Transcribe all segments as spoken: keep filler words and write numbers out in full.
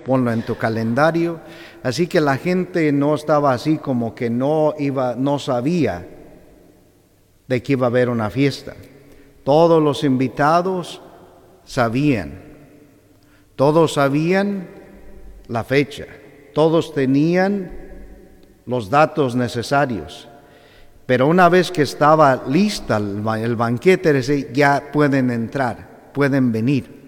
ponlo en tu calendario. Así que la gente no estaba así como que no iba, no sabía de que iba a haber una fiesta. Todos los invitados sabían, todos sabían la fecha, todos tenían los datos necesarios. Pero una vez que estaba lista el banquete, decía, ya pueden entrar, pueden venir.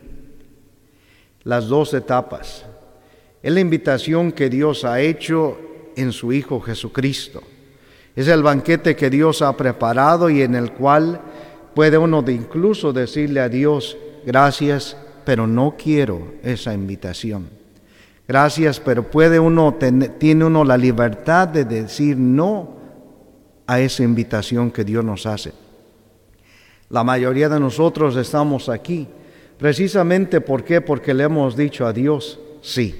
Las dos etapas. Es la invitación que Dios ha hecho en su Hijo Jesucristo. Es el banquete que Dios ha preparado y en el cual puede uno de incluso decirle a Dios, gracias, pero no quiero esa invitación. Gracias, pero puede uno ten, tiene uno la libertad de decir no a esa invitación que Dios nos hace. La mayoría de nosotros estamos aquí precisamente ¿por qué? Porque le hemos dicho a Dios sí.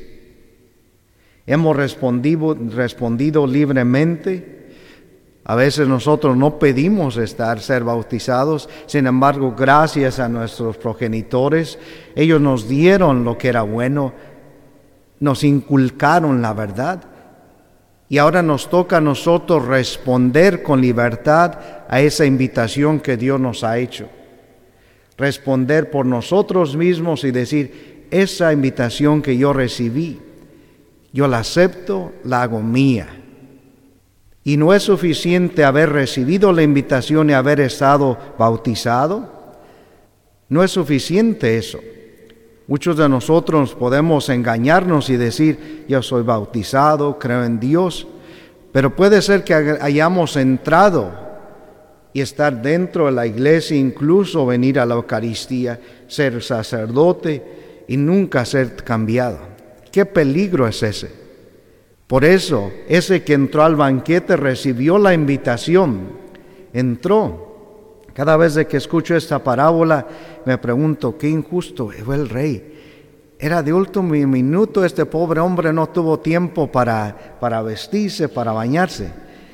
Hemos respondido, respondido libremente. A veces nosotros no pedimos estar, ser bautizados, sin embargo, gracias a nuestros progenitores, ellos nos dieron lo que era bueno, nos inculcaron la verdad, y ahora nos toca a nosotros responder con libertad a esa invitación que Dios nos ha hecho. Responder por nosotros mismos y decir, esa invitación que yo recibí, yo la acepto, la hago mía. Y no es suficiente haber recibido la invitación y haber estado bautizado. No es suficiente eso. Muchos de nosotros podemos engañarnos y decir, yo soy bautizado, creo en Dios, pero puede ser que hayamos entrado y estar dentro de la iglesia, incluso venir a la Eucaristía, ser sacerdote y nunca ser cambiado. ¿Qué peligro es ese? Por eso, ese que entró al banquete recibió la invitación, entró. Cada vez que escucho esta parábola, me pregunto, qué injusto fue el rey. Era de último minuto, este pobre hombre no tuvo tiempo para, para vestirse, para bañarse.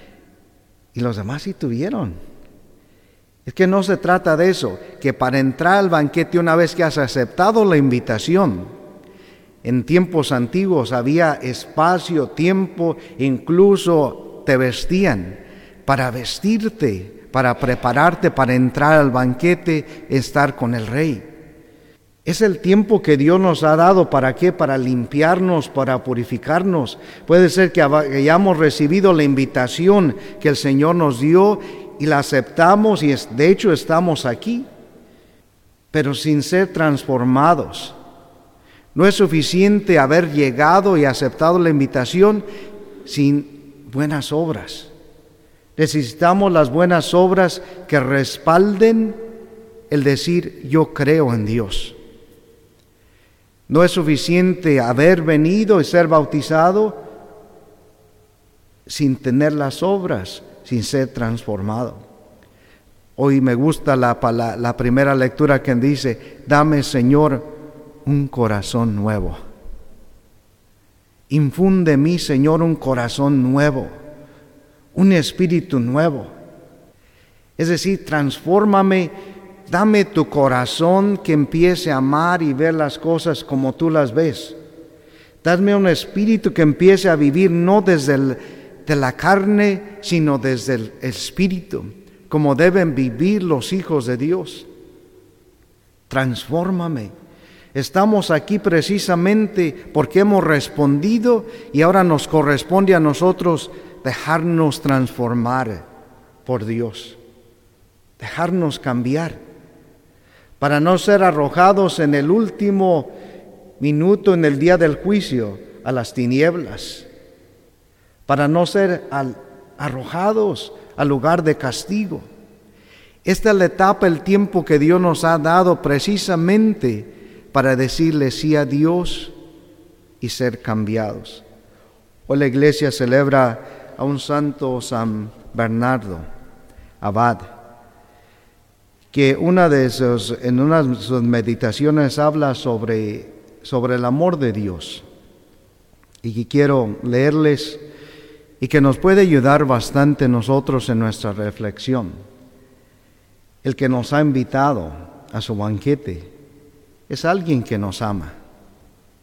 Y los demás sí tuvieron. Es que no se trata de eso, que para entrar al banquete una vez que has aceptado la invitación, en tiempos antiguos había espacio, tiempo, incluso te vestían para vestirte, para prepararte para entrar al banquete, estar con el rey. Es el tiempo que Dios nos ha dado, ¿para qué? Para limpiarnos, para purificarnos. Puede ser que hayamos recibido la invitación que el Señor nos dio y la aceptamos y es, de hecho estamos aquí, pero sin ser transformados. No es suficiente haber llegado y aceptado la invitación sin buenas obras. Necesitamos las buenas obras que respalden el decir yo creo en Dios. No es suficiente haber venido y ser bautizado sin tener las obras, sin ser transformado. Hoy me gusta la, la, la primera lectura que dice, dame Señor un corazón nuevo. Infunde en mí Señor un corazón nuevo, un espíritu nuevo. Es decir, transfórmame, dame tu corazón que empiece a amar y ver las cosas como tú las ves. Dame un espíritu que empiece a vivir no desde el de la carne, sino desde el espíritu, como deben vivir los hijos de Dios. Transfórmame. Estamos aquí precisamente porque hemos respondido y ahora nos corresponde a nosotros dejarnos transformar por Dios, dejarnos cambiar, para no ser arrojados en el último minuto, en el día del juicio, a las tinieblas, para no ser al, arrojados al lugar de castigo. Esta es la etapa, el tiempo que Dios nos ha dado precisamente para decirle sí a Dios y ser cambiados. Hoy la iglesia celebra a un santo San Bernardo, abad, que una de sus, en una de sus meditaciones habla sobre, sobre el amor de Dios, y que quiero leerles y que nos puede ayudar bastante nosotros en nuestra reflexión. El que nos ha invitado a su banquete es alguien que nos ama.